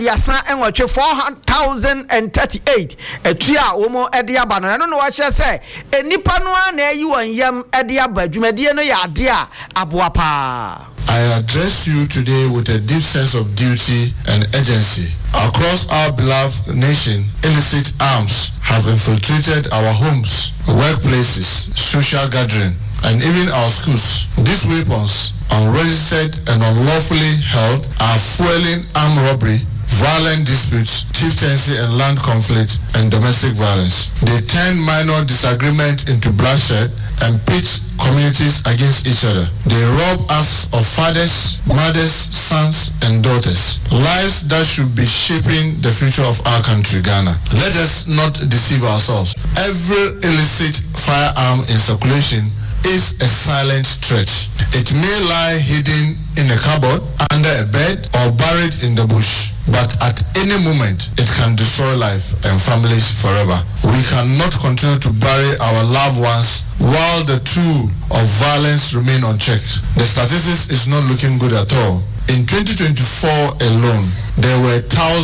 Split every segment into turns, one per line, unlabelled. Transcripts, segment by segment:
yasa enwotwe 400,038 etua womo ede aba no no wa hye se enipa no na ayi won yam ede aba dwumadie no ya ade a aboa pa.
I address you today with a deep sense of duty and urgency. Across our beloved nation, illicit arms have infiltrated our homes, workplaces, social gathering, and even our schools. These weapons, unregistered and unlawfully held, are fueling armed robbery, violent disputes, chieftaincy and land conflict, and domestic violence. They turn minor disagreement into bloodshed and pit communities against each other. They rob us of fathers, mothers, sons, and daughters. Lives that should be shaping the future of our country, Ghana. Let us not deceive ourselves. Every illicit firearm in circulation is a silent threat. It may lie hidden in a cupboard, under a bed, or buried in the bush. But at any moment, it can destroy life and families forever. We cannot continue to bury our loved ones while the tool of violence remain unchecked. The statistics is not looking good at all. In 2024 alone, there were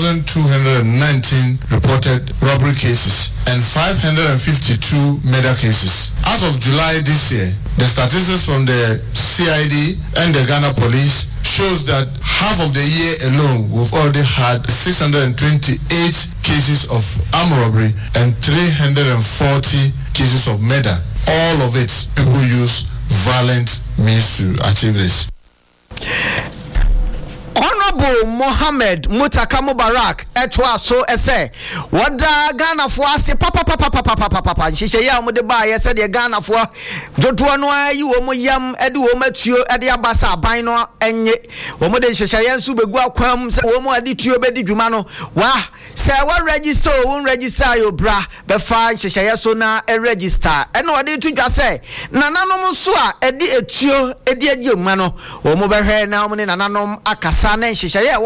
1,219 reported robbery cases and 552 murder cases. As of July this year, the statistics from the CID and the Ghana Police shows that half of the year alone, we've already had 628 cases of armed robbery and 340 cases of murder. All of it, people use violent means to achieve this.
Honorable Mohammed Mutaka Mubarak etwa so ese wada Ghana fo ase papa nhihye ya mo de ba ye se de Ghana fo dodo no ayi wo mo yam ede wo matuo ede abasa aban no enye wo mo de nhihye ya nsu begu akwam se wo mo ade tuo bedi dwuma no wa se wa register wo register yo bra be fa nhihye ya so na e register ene wode tudwa se nananom so a ede etuo ede adwuma no wo mo be hwe na mo ne nananom akasa
Government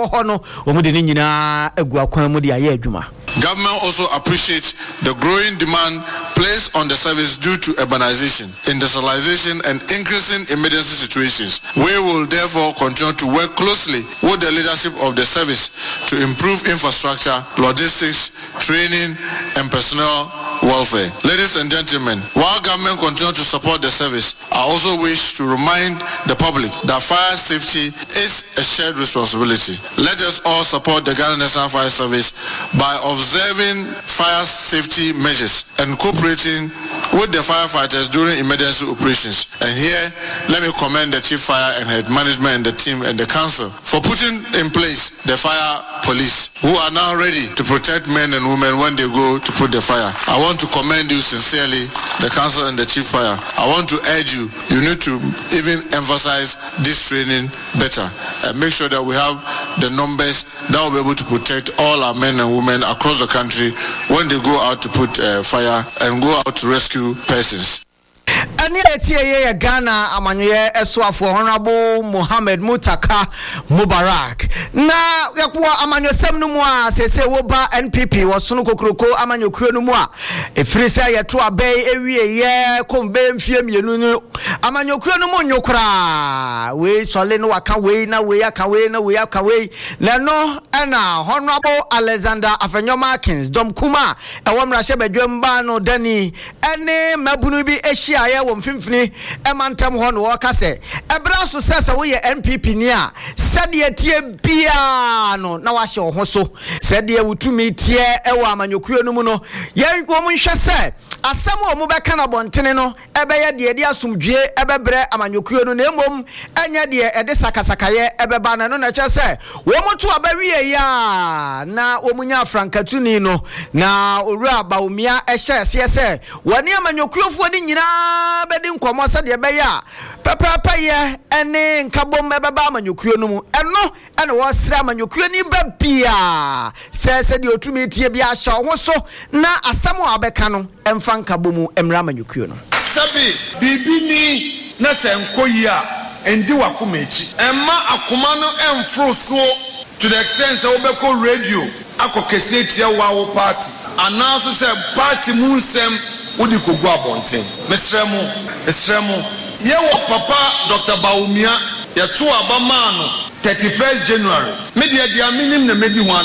also appreciates the growing demand placed on the service due to urbanization, industrialization, and increasing emergency situations. We will therefore continue to work closely with the leadership of the service to improve infrastructure, logistics, training, and personnel welfare. Ladies and gentlemen, while government continues to support the service, I also wish to remind the public that fire safety is a shared responsibility. Let us all support the Ghana National Fire Service by observing fire safety measures and cooperating with the firefighters during emergency operations. And here, let me commend the Chief Fire and Head Management and the team and the Council for putting in place the fire police, who are now ready to protect men and women when they go to put the fire. I want to commend you sincerely, the Council and the Chief Fire. I want to urge you, you need to even emphasize this training better and make sure that we have the numbers that will be able to protect all our men and women across the country when they go out to put fire and go out to rescue persons.
Ani etie Ghana amanywe eswafo Honorable Mohammed Mutaka Mubarak na yakwa amanyosem no mu a sese wo ba NPP wosono kokroko amanyokuo no mu a efrisa yeto abey ewie ye kombe mfie mienu no amanyokuo no mu nyokra we sole no waka we na we aka we na we aka we na no na Honorable Alexander Afenyomakins dom kuma ewo mrahye badwamba no dani ene mabunu bi ehia ye wo mfimfini emantam ho no woka se ebra so sese wo ye NPP ni a sade tie bia no na wa hye ho so sade wutumi tie ewo amanyokuo no mu no ye wo mu nhwe se asem wo mu beka na bontene no ebeye de asomdwe ebebre amanyokuo no na emom enya de ede sakasakaye ebeba na no na che se wo mutu abawie ya na wo munya frankatuni no na owura baomia ehye se woni amanyokuofo ni nyina bedi nkomo se de beya papa ye ene nkabom ebeba amanyokuo no mu eno ene wo sra amanyokuo ni babia se de otumi tie bia hye ho so na asem abeka no emfa nkabomu emra amanyokuo no
sabi bibini na senkoyi a endi wakomechi emma akoma no emfro so to the extent say obeko radio akokese tie wawo party announce say party mu nsem wodi kogu abonten mesremu ye wo papa Dr. Baumia ye to abama no 31st January media dia minim na medi ho